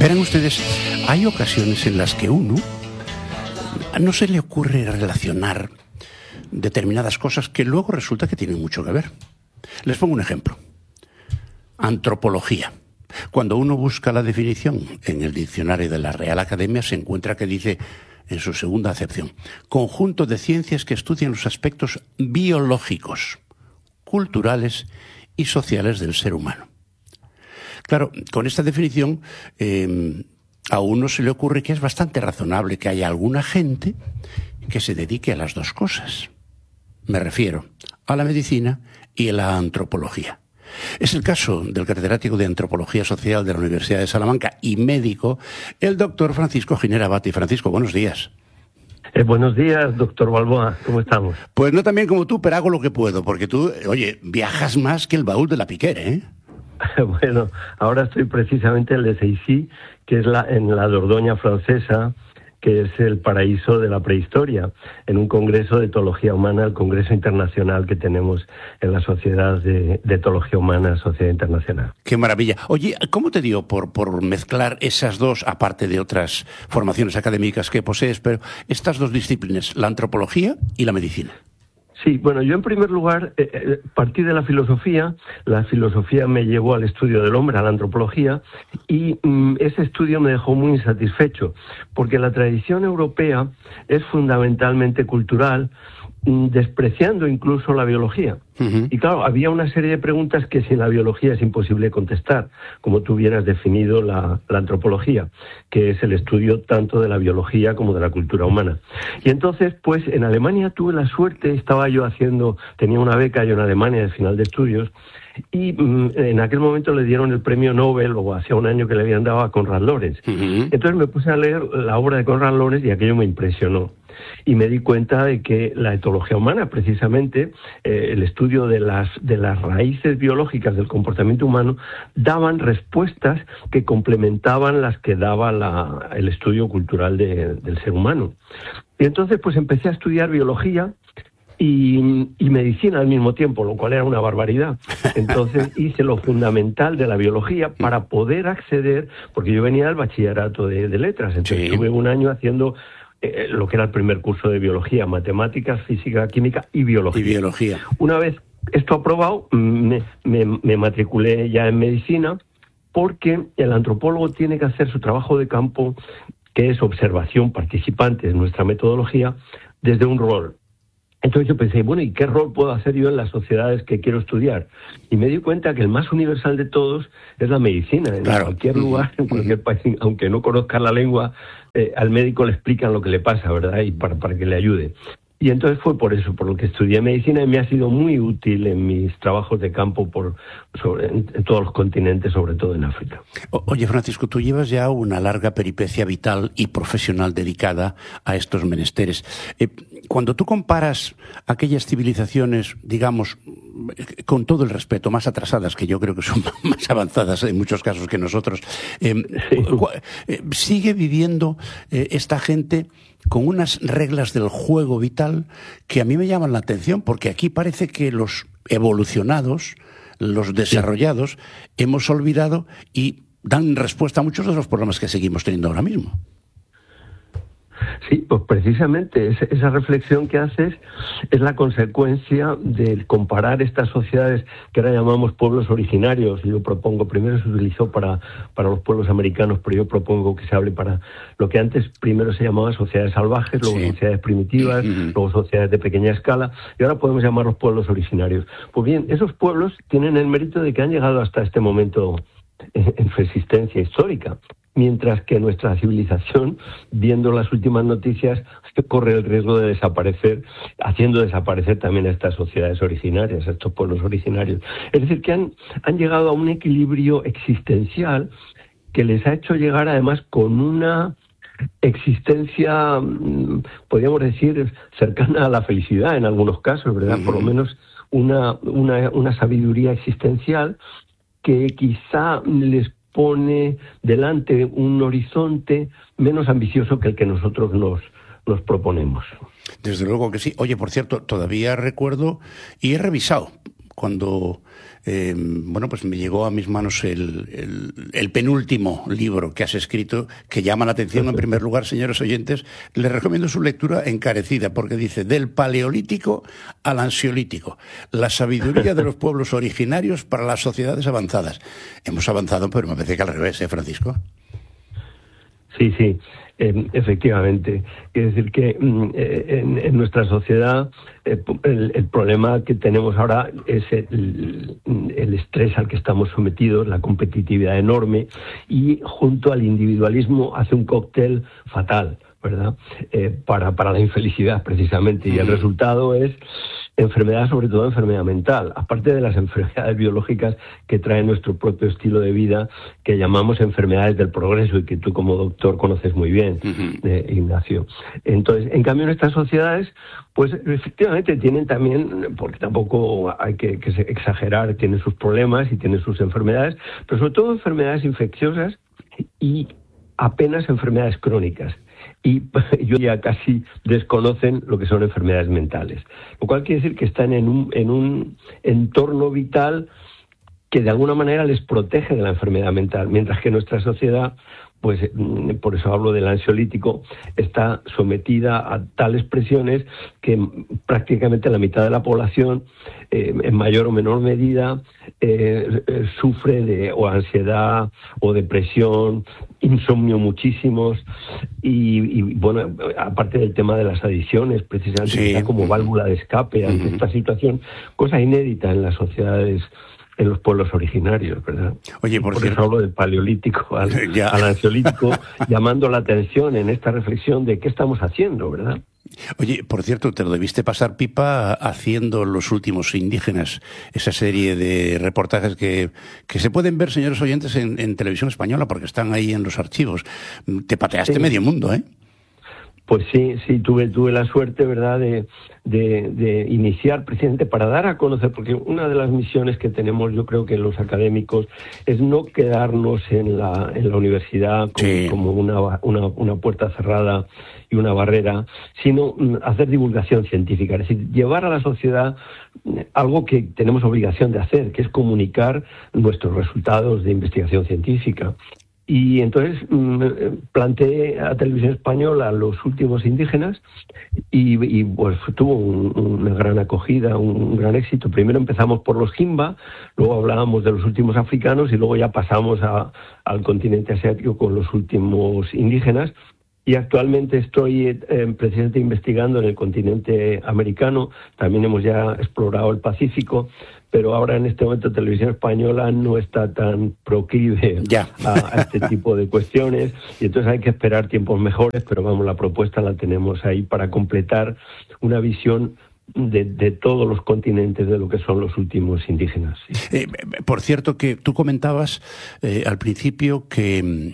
Verán ustedes, hay ocasiones en las que uno no se le ocurre relacionar determinadas cosas que luego resulta que tienen mucho que ver. Les pongo un ejemplo. Antropología. Cuando uno busca la definición en el diccionario de la Real Academia, se encuentra que dice, en su segunda acepción, conjunto de ciencias que estudian los aspectos biológicos, culturales y sociales del ser humano. Claro, con esta definición a uno se le ocurre que es bastante razonable que haya alguna gente que se dedique a las dos cosas. Me refiero a la medicina y a la antropología. Es el caso del catedrático de Antropología Social de la Universidad de Salamanca y médico, el doctor Francisco Giner Abate. Francisco, buenos días. Buenos días, doctor Balboa. ¿Cómo estamos? Pues no tan bien como tú, pero hago lo que puedo, porque tú, oye, viajas más que el baúl de la Piquer, ¿eh? Bueno, ahora estoy precisamente en Le Seyssy, que es en la Dordoña francesa, que es el paraíso de la prehistoria, en un congreso de etología humana, el congreso internacional que tenemos en la Sociedad de Etología Humana, Sociedad Internacional. ¡Qué maravilla! Oye, ¿cómo te dio por mezclar esas dos, aparte de otras formaciones académicas que posees, pero estas dos disciplinas, la antropología y la medicina? Sí, bueno, yo en primer lugar partí de la filosofía me llevó al estudio del hombre, a la antropología, y ese estudio me dejó muy insatisfecho, porque la tradición europea es fundamentalmente cultural, despreciando incluso la biología. Uh-huh. Y claro, había una serie de preguntas que sin la biología es imposible contestar, como tú hubieras definido la antropología, que es el estudio tanto de la biología como de la cultura humana. Y entonces, pues en Alemania tuve la suerte, tenía una beca yo en Alemania de final de estudios, y en aquel momento le dieron el premio Nobel, o hacía un año que le habían dado a Konrad Lorenz. Uh-huh. Entonces me puse a leer la obra de Konrad Lorenz y aquello me impresionó. Y me di cuenta de que la etología humana, precisamente, el estudio de las raíces biológicas del comportamiento humano, daban respuestas que complementaban las que daba el estudio cultural del ser humano. Y entonces pues empecé a estudiar biología y medicina al mismo tiempo, lo cual era una barbaridad. Entonces hice lo fundamental de la biología para poder acceder, porque yo venía del bachillerato de letras, entonces estuve un año haciendo lo que era el primer curso de biología, matemáticas, física, química y biología. Una vez esto aprobado, me matriculé ya en medicina, porque el antropólogo tiene que hacer su trabajo de campo, que es observación participante de nuestra metodología, desde un rol. Entonces yo pensé, bueno, ¿y qué rol puedo hacer yo en las sociedades que quiero estudiar? Y me di cuenta que el más universal de todos es la medicina. En cualquier lugar, en cualquier país, aunque no conozca la lengua, al médico le explican lo que le pasa, ¿verdad? Y para que le ayude. Y entonces fue por eso, por lo que estudié medicina, y me ha sido muy útil en mis trabajos de campo en todos los continentes, sobre todo en África. Oye, Francisco, tú llevas ya una larga peripecia vital y profesional dedicada a estos menesteres. Cuando tú comparas aquellas civilizaciones, digamos, con todo el respeto, más atrasadas, que yo creo que son más avanzadas en muchos casos que nosotros, ¿sigue viviendo esta gente con unas reglas del juego vital que a mí me llaman la atención? Porque aquí parece que los evolucionados, los desarrollados, hemos olvidado y dan respuesta a muchos de los problemas que seguimos teniendo ahora mismo. Sí, pues precisamente esa reflexión que haces es la consecuencia de comparar estas sociedades que ahora llamamos pueblos originarios. Yo propongo, primero se utilizó para los pueblos americanos, pero yo propongo que se hable para lo que antes primero se llamaba sociedades salvajes, luego sociedades primitivas, luego sociedades de pequeña escala, y ahora podemos llamarlos pueblos originarios. Pues bien, esos pueblos tienen el mérito de que han llegado hasta este momento en su existencia histórica. Mientras que nuestra civilización, viendo las últimas noticias, corre el riesgo de desaparecer, haciendo desaparecer también a estas sociedades originarias, a estos pueblos originarios. Es decir, que han llegado a un equilibrio existencial que les ha hecho llegar además con una existencia, podríamos decir, cercana a la felicidad en algunos casos, ¿verdad? Por lo menos una sabiduría existencial que quizá les pone delante un horizonte menos ambicioso que el que nosotros nos proponemos. Desde luego que sí. Oye, por cierto, todavía recuerdo y he revisado cuando bueno, pues me llegó a mis manos el penúltimo libro que has escrito, que llama la atención. En primer lugar, señores oyentes, les recomiendo su lectura encarecida, porque dice: del paleolítico al ansiolítico, la sabiduría de los pueblos originarios para las sociedades avanzadas. Hemos avanzado, pero me parece que al revés, Francisco. Sí, sí. Efectivamente. Quiere decir que en nuestra sociedad el problema que tenemos ahora es el estrés al que estamos sometidos, la competitividad enorme, y junto al individualismo hace un cóctel fatal, ¿verdad? Para la infelicidad, precisamente. Y el resultado es enfermedad, sobre todo enfermedad mental, aparte de las enfermedades biológicas que trae nuestro propio estilo de vida, que llamamos enfermedades del progreso y que tú como doctor conoces muy bien, Ignacio. Entonces, en cambio, en estas sociedades, pues efectivamente tienen también, porque tampoco hay que exagerar, tienen sus problemas y tienen sus enfermedades, pero sobre todo enfermedades infecciosas y apenas enfermedades crónicas. Y yo ya casi desconocen lo que son enfermedades mentales, lo cual quiere decir que están en un entorno vital que de alguna manera les protege de la enfermedad mental, mientras que nuestra sociedad, pues por eso hablo del ansiolítico, está sometida a tales presiones que prácticamente la mitad de la población, en mayor o menor medida, sufre de o ansiedad o depresión, insomnio muchísimos, y bueno, aparte del tema de las adicciones, precisamente, sí, está como válvula de escape ante esta situación, cosa inédita en las sociedades, en los pueblos originarios, ¿verdad? Oye, por cierto, eso hablo del paleolítico al ansiolítico, llamando la atención en esta reflexión de qué estamos haciendo, ¿verdad? Oye, por cierto, te lo debiste pasar pipa haciendo Los Últimos Indígenas, esa serie de reportajes que se pueden ver, señores oyentes, en Televisión Española, porque están ahí en los archivos. Te pateaste medio mundo, ¿eh? Pues sí, tuve la suerte, ¿verdad?, de iniciar precisamente para dar a conocer, porque una de las misiones que tenemos, yo creo que los académicos, es no quedarnos en la universidad como una puerta cerrada y una barrera, sino hacer divulgación científica, es decir, llevar a la sociedad algo que tenemos obligación de hacer, que es comunicar nuestros resultados de investigación científica. Y entonces planteé a Televisión Española Los Últimos Indígenas y pues tuvo una gran acogida, un gran éxito. Primero empezamos por los Himba, luego hablábamos de los últimos africanos y luego ya pasamos al continente asiático con Los Últimos Indígenas. Y actualmente estoy precisamente investigando en el continente americano. También hemos ya explorado el Pacífico, pero ahora en este momento Televisión Española no está tan proclive a este tipo de cuestiones, y entonces hay que esperar tiempos mejores, pero vamos, la propuesta la tenemos ahí para completar una visión de todos los continentes de lo que son los últimos indígenas. Sí. Por cierto, que tú comentabas al principio que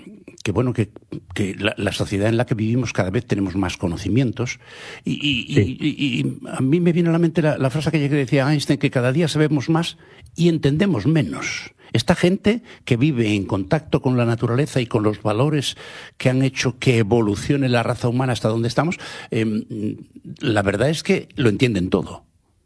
la sociedad en la que vivimos cada vez tenemos más conocimientos y a mí me viene a la mente la frase que decía Einstein, que cada día sabemos más y entendemos menos. Esta gente que vive en contacto con la naturaleza y con los valores que han hecho que evolucione la raza humana hasta donde estamos, la verdad es que lo entienden todo.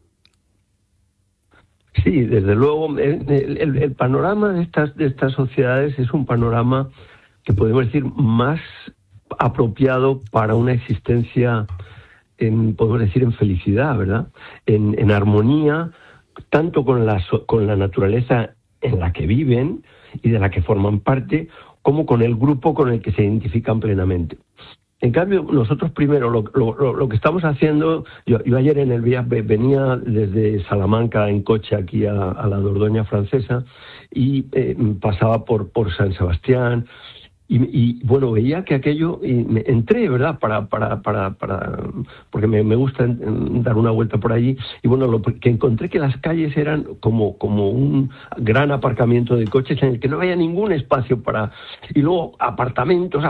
Sí, desde luego, el panorama de estas sociedades es un panorama que podemos decir más apropiado para una existencia, podemos decir, en felicidad, ¿verdad? En armonía, tanto con la naturaleza en la que viven y de la que forman parte, como con el grupo con el que se identifican plenamente. En cambio, nosotros primero, lo que estamos haciendo, yo ayer en el viaje venía desde Salamanca en coche aquí a la Dordoña francesa y pasaba por San Sebastián. Y bueno, veía que aquello, y me entré, ¿verdad?, porque me gusta dar una vuelta por allí, y bueno, lo que encontré que las calles eran como un gran aparcamiento de coches en el que no había ningún espacio y luego apartamentos,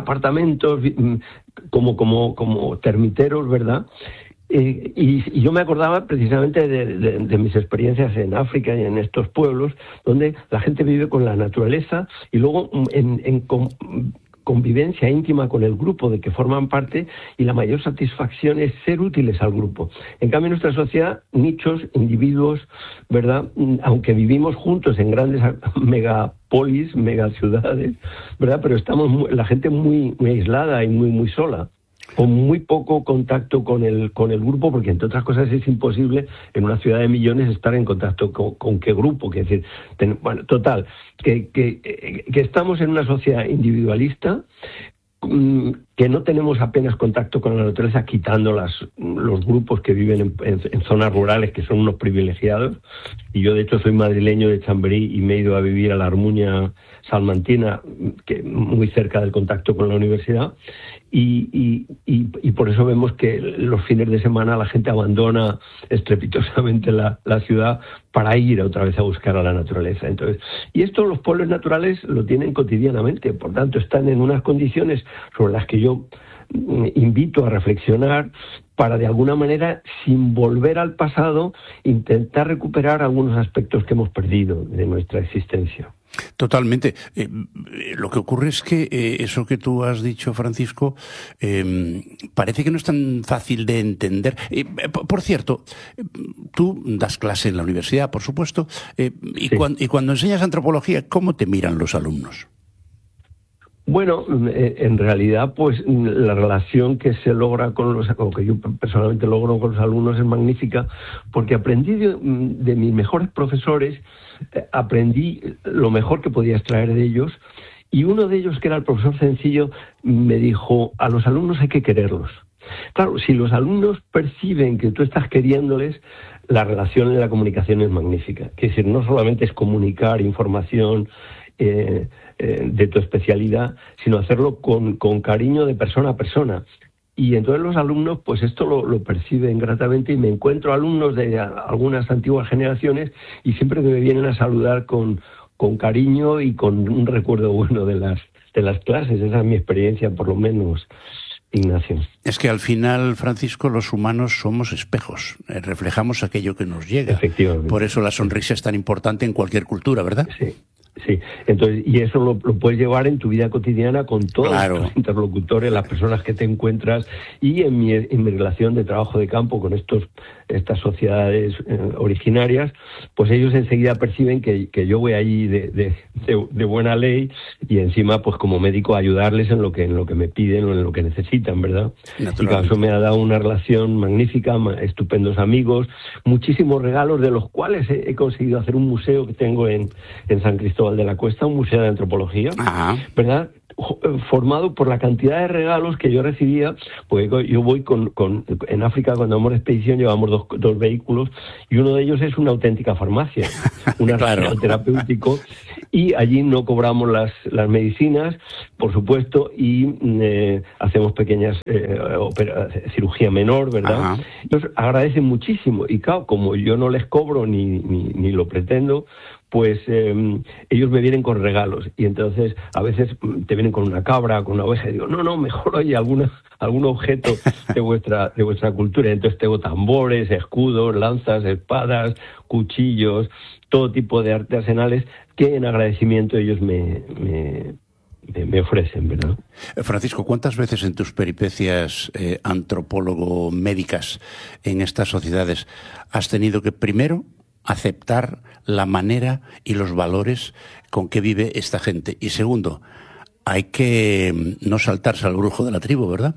como termiteros, ¿verdad? Y yo me acordaba precisamente de mis experiencias en África y en estos pueblos donde la gente vive con la naturaleza y luego convivencia íntima con el grupo de que forman parte, y la mayor satisfacción es ser útiles al grupo. En cambio, en nuestra sociedad, nichos, individuos, ¿verdad? Aunque vivimos juntos en grandes megapolis, megaciudades, ¿verdad? Pero estamos la gente muy, muy aislada y muy, muy sola, con muy poco contacto con el grupo, porque entre otras cosas es imposible en una ciudad de millones estar en contacto con qué grupo. Que decir, bueno, total, que estamos en una sociedad individualista, que no tenemos apenas contacto con la naturaleza, quitando los grupos que viven en zonas rurales, que son unos privilegiados. Y yo, de hecho, soy madrileño de Chamberí y me he ido a vivir a la Armuña salmantina, muy cerca del contacto con la universidad. Y por eso vemos que los fines de semana la gente abandona estrepitosamente la ciudad para ir otra vez a buscar a la naturaleza. Entonces, y esto los pueblos naturales lo tienen cotidianamente, por tanto están en unas condiciones sobre las que yo invito a reflexionar para, de alguna manera, sin volver al pasado, intentar recuperar algunos aspectos que hemos perdido de nuestra existencia. Totalmente. Lo que ocurre es que eso que tú has dicho, Francisco, parece que no es tan fácil de entender. Por cierto, tú das clase en la universidad, por supuesto, y cuando enseñas antropología, ¿cómo te miran los alumnos? Bueno, en realidad, pues la relación que se logra o que yo personalmente logro con los alumnos es magnífica, porque aprendí de mis mejores profesores, aprendí lo mejor que podía extraer de ellos, y uno de ellos, que era el profesor Sencillo, me dijo: a los alumnos hay que quererlos. Claro, si los alumnos perciben que tú estás queriéndoles, la relación en la comunicación es magnífica. Es decir, no solamente es comunicar información de tu especialidad, sino hacerlo con cariño, de persona a persona. Y entonces los alumnos, pues esto lo perciben gratamente, y me encuentro alumnos de algunas antiguas generaciones y siempre me vienen a saludar con cariño y con un recuerdo bueno de las clases. Esa es mi experiencia, por lo menos, Ignacio. Es que al final, Francisco, los humanos somos espejos, reflejamos aquello que nos llega. Efectivamente. Por eso la sonrisa es tan importante en cualquier cultura, ¿verdad? Sí. Sí, entonces, y eso lo puedes llevar en tu vida cotidiana con todos los interlocutores, las personas que te encuentras, y en mi relación de trabajo de campo con estas sociedades originarias, pues ellos enseguida perciben que yo voy allí de buena ley, y encima, pues como médico, ayudarles en lo que me piden o en lo que necesitan, ¿verdad? Y claro, eso me ha dado una relación magnífica, estupendos amigos, muchísimos regalos, de los cuales he conseguido hacer un museo que tengo en San Cristóbal de la Cuesta, un museo de antropología, ¿verdad? Formado por la cantidad de regalos que yo recibía, pues yo voy en África, cuando vamos de expedición, llevamos dos vehículos, y uno de ellos es una auténtica farmacia, un arsenal terapéutico, y allí no cobramos las medicinas, por supuesto, y hacemos pequeñas cirugía menor, ¿verdad? Entonces agradecen muchísimo, y claro, como yo no les cobro ni lo pretendo, pues ellos me vienen con regalos, y entonces a veces te vienen con una cabra, con una oveja, y digo, no, mejor, oye, algún objeto de vuestra cultura. Entonces tengo tambores, escudos, lanzas, espadas, cuchillos, todo tipo de artesanales que en agradecimiento ellos me ofrecen, ¿verdad? Francisco, ¿cuántas veces en tus peripecias antropólogo-médicas en estas sociedades has tenido que primero aceptar la manera y los valores con que vive esta gente? Y segundo, hay que no saltarse al brujo de la tribu, ¿verdad?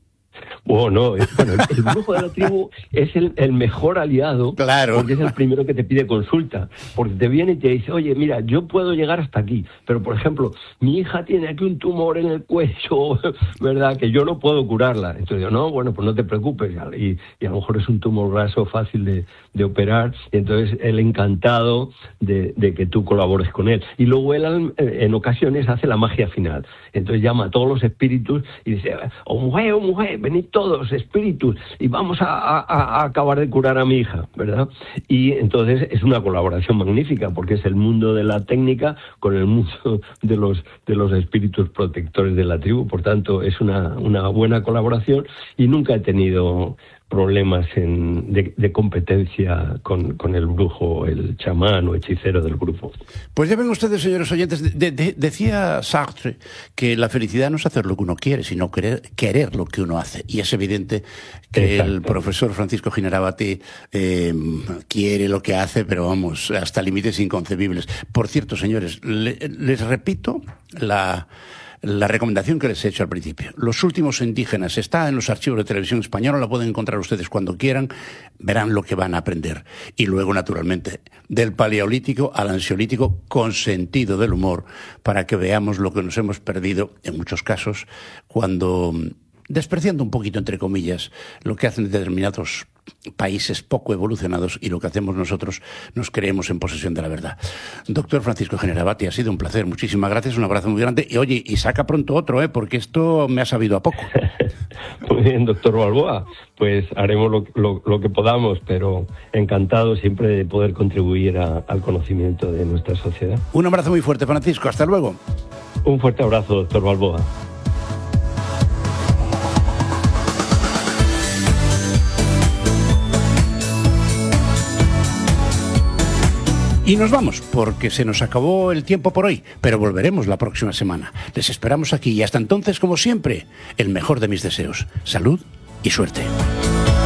Bueno, el brujo de la tribu es el mejor aliado, claro, porque es el primero que te pide consulta, porque te viene y te dice, oye, mira, yo puedo llegar hasta aquí, pero por ejemplo, mi hija tiene aquí un tumor en el cuello, ¿verdad?, que yo no puedo curarla. Entonces digo, no, bueno, pues no te preocupes, y a lo mejor es un tumor graso fácil de operar, y entonces él encantado de que tú colabores con él. Y luego él en ocasiones hace la magia final, entonces llama a todos los espíritus y dice, oh mujer, venid todos, espíritus, y vamos a acabar de curar a mi hija, ¿verdad? Y entonces es una colaboración magnífica, porque es el mundo de la técnica con el mundo de los espíritus protectores de la tribu. Por tanto, es una buena colaboración, y nunca he tenido problemas de competencia con el brujo, el chamán o hechicero del grupo. Pues ya ven ustedes, señores oyentes, decía Sartre que la felicidad no es hacer lo que uno quiere, sino querer lo que uno hace. Y es evidente que el profesor Francisco Giner Abate quiere lo que hace, pero vamos, hasta límites inconcebibles. Por cierto, señores, les repito la recomendación que les he hecho al principio. Los últimos indígenas está en los archivos de Televisión Española, la pueden encontrar ustedes cuando quieran, verán lo que van a aprender. Y luego, naturalmente, del Paleolítico al Ansiolítico, con sentido del humor, para que veamos lo que nos hemos perdido, en muchos casos, cuando, despreciando un poquito, entre comillas, lo que hacen determinados países poco evolucionados y lo que hacemos nosotros, nos creemos en posesión de la verdad. Doctor Francisco Giner Abate, ha sido un placer, muchísimas gracias, un abrazo muy grande y oye, y saca pronto otro, porque esto me ha sabido a poco. Muy bien, doctor Balboa, pues haremos lo que podamos, pero encantado siempre de poder contribuir al conocimiento de nuestra sociedad. Un abrazo muy fuerte, Francisco, hasta luego. Un fuerte abrazo, doctor Balboa. Y nos vamos, porque se nos acabó el tiempo por hoy, pero volveremos la próxima semana. Les esperamos aquí y hasta entonces, como siempre, el mejor de mis deseos, salud y suerte.